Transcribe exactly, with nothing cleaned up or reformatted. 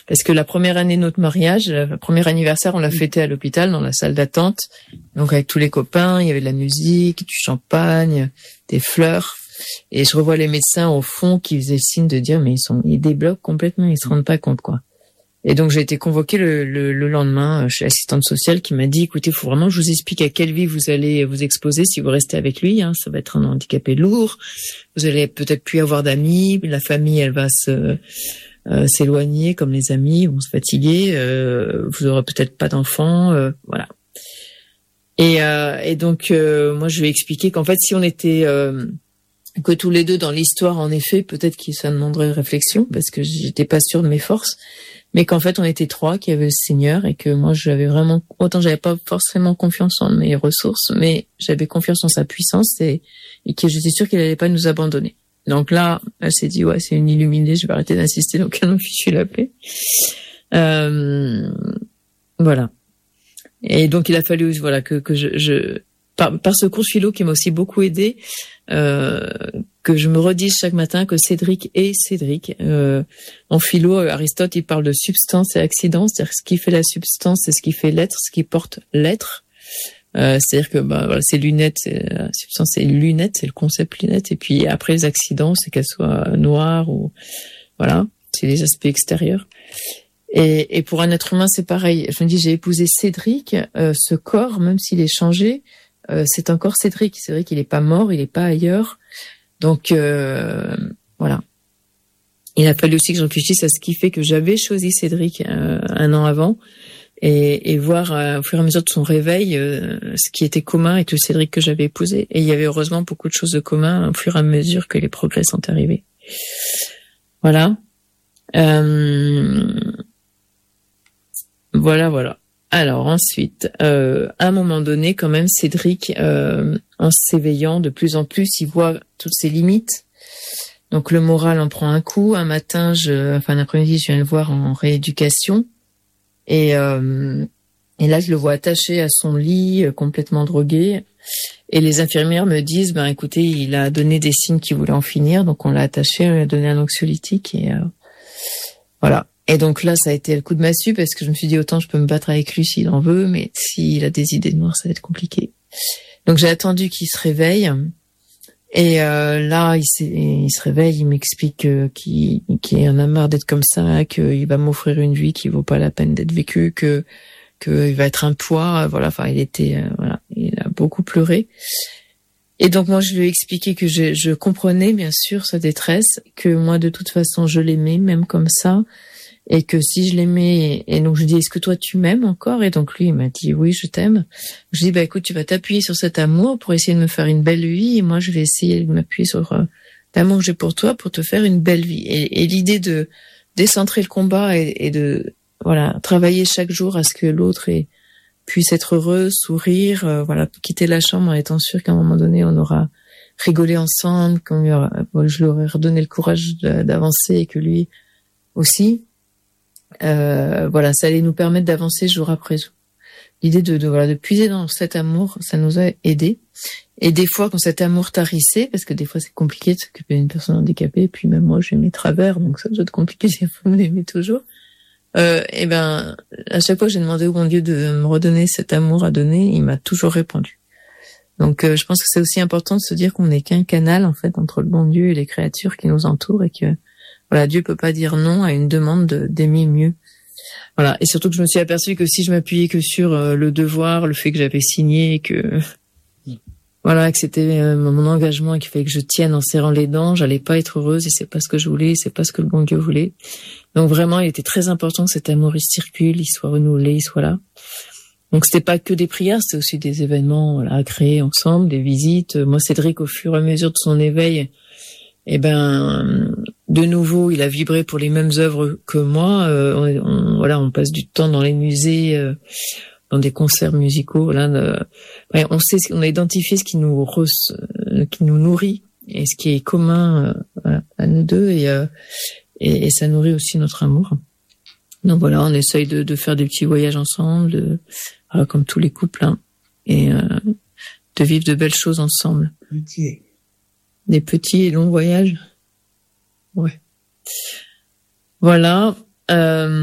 parce que la première année de notre mariage, le premier anniversaire, on l'a fêté à l'hôpital, dans la salle d'attente. Donc avec tous les copains, il y avait de la musique, du champagne, des fleurs. Et je revois les médecins au fond qui faisaient signe de dire, mais ils sont, ils débloquent complètement, ils se rendent pas compte, quoi. Et donc j'ai été convoquée le, le, le lendemain chez l'assistante sociale qui m'a dit, écoutez, il faut vraiment que je vous explique à quelle vie vous allez vous exposer si vous restez avec lui. Hein, ça va être un handicapé lourd. Vous allez peut-être plus avoir d'amis. La famille, elle va se euh, s'éloigner, comme les amis vont se fatiguer. Euh, vous aurez peut-être pas d'enfants. Euh, voilà. Et, euh, et donc euh, moi je lui ai expliqué qu'en fait si on était euh, que tous les deux dans l'histoire, en effet, peut-être que ça demanderait réflexion parce que j'étais pas sûre de mes forces. Mais qu'en fait, on était trois qui avaient le Seigneur et que moi, j'avais vraiment, autant j'avais pas forcément confiance en mes ressources, mais j'avais confiance en sa puissance et, et que j'étais sûre qu'il allait pas nous abandonner. Donc là, elle s'est dit, ouais, c'est une illuminée, je vais arrêter d'insister, donc elle m'a fichu la paix. Euh, voilà. Et donc, il a fallu, voilà, que, que je, je, par, par ce cours philo qui m'a aussi beaucoup aidé, euh, que je me redise chaque matin que Cédric est Cédric. Euh, en philo, Aristote, il parle de substance et accident, c'est-à-dire que ce qui fait la substance, c'est ce qui fait l'être, ce qui porte l'être. Euh, c'est-à-dire que bah, voilà, c'est lunettes, c'est, la substance, c'est lunettes, c'est le concept lunettes. Et puis après, les accidents, c'est qu'elles soient noires ou voilà, c'est les aspects extérieurs. Et, et pour un être humain, c'est pareil. Je me dis, j'ai épousé Cédric, euh, ce corps, même s'il est changé, euh, c'est encore Cédric. C'est vrai qu'il est pas mort, il est pas ailleurs. Donc euh, voilà. Il a fallu aussi que je réfléchisse à ce qui fait que j'avais choisi Cédric euh, un an avant et, et voir euh, au fur et à mesure de son réveil euh, ce qui était commun avec le Cédric que j'avais épousé. Et il y avait heureusement beaucoup de choses de commun au fur et à mesure que les progrès sont arrivés. Voilà. Euh, voilà, voilà. Alors ensuite, euh, à un moment donné, quand même, Cédric, euh, en s'éveillant de plus en plus, il voit toutes ses limites. Donc le moral en prend un coup. Un matin, je, enfin l'après-midi, je viens le voir en rééducation, et euh, et là, je le vois attaché à son lit, euh, complètement drogué. Et les infirmières me disent, ben écoutez, il a donné des signes qu'il voulait en finir, donc on l'a attaché, on lui a donné un anxiolytique, et euh, voilà. Et donc là, ça a été le coup de massue parce que je me suis dit, autant je peux me battre avec lui s'il en veut, mais s'il a des idées noires, ça va être compliqué. Donc j'ai attendu qu'il se réveille. Et euh, là, il, il se réveille, il m'explique euh, qu'il, qu'il en a marre d'être comme ça, qu'il va m'offrir une vie qui vaut pas la peine d'être vécue, que qu'il va être un poids. Voilà, enfin, il était, euh, voilà, il a beaucoup pleuré. Et donc moi, je lui ai expliqué que je, je comprenais bien sûr sa détresse, que moi de toute façon je l'aimais même comme ça. Et que si je l'aimais, et donc je dis, est-ce que toi tu m'aimes encore? Et donc lui, il m'a dit, oui, je t'aime. Je dis, bah écoute, tu vas t'appuyer sur cet amour pour essayer de me faire une belle vie, et moi je vais essayer de m'appuyer sur euh, l'amour que j'ai pour toi pour te faire une belle vie. Et, et l'idée de décentrer le combat et, et de voilà travailler chaque jour à ce que l'autre ait, puisse être heureux, sourire, euh, voilà, quitter la chambre en étant sûr qu'à un moment donné on aura rigolé ensemble, qu'on lui aura, bon, je lui aurais redonné le courage de, d'avancer et que lui aussi. Euh, voilà, ça allait nous permettre d'avancer jour après jour. L'idée de, de voilà de puiser dans cet amour, ça nous a aidés. Et des fois, quand cet amour tarissait, parce que des fois c'est compliqué de s'occuper d'une personne handicapée, et puis même moi j'ai mes travers, donc ça doit être compliqué si vous m'aimez toujours. Euh, et ben, à chaque fois que j'ai demandé au bon Dieu de me redonner cet amour à donner, il m'a toujours répondu. Donc euh, je pense que c'est aussi important de se dire qu'on n'est qu'un canal en fait entre le bon Dieu et les créatures qui nous entourent, et que voilà, Dieu peut pas dire non à une demande de, d'aimer mieux. Voilà. Et surtout que je me suis aperçue que si je m'appuyais que sur euh, le devoir, le fait que j'avais signé, que voilà, que c'était euh, mon engagement et qu'il fallait que je tienne en serrant les dents, j'allais pas être heureuse, et c'est pas ce que je voulais, c'est pas ce que le bon Dieu voulait. Donc vraiment, il était très important que cet amour il circule, il soit renouvelé, il soit là. Donc c'était pas que des prières, c'était aussi des événements voilà, à créer ensemble, des visites. Moi, Cédric, au fur et à mesure de son éveil, eh ben, de nouveau, il a vibré pour les mêmes œuvres que moi. Euh, on, on, voilà, on passe du temps dans les musées, euh, dans des concerts musicaux. Là, euh, ouais, on sait, on a identifié ce qui nous re, euh, qui nous nourrit et ce qui est commun euh, voilà, à nous deux, et, euh, et et ça nourrit aussi notre amour. Donc voilà, on essaye de, de faire des petits voyages ensemble, de, voilà, comme tous les couples, hein, et euh, de vivre de belles choses ensemble. Okay. Des petits et longs voyages. Ouais. Voilà. Euh,